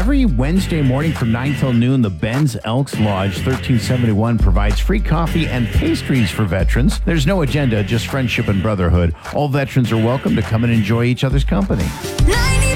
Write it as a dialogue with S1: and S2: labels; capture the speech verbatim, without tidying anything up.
S1: Every Wednesday morning from nine till noon, the Ben's Elks Lodge, thirteen seventy-one, provides free coffee and pastries for veterans. There's no agenda, just friendship and brotherhood. All veterans are welcome to come and enjoy each other's company.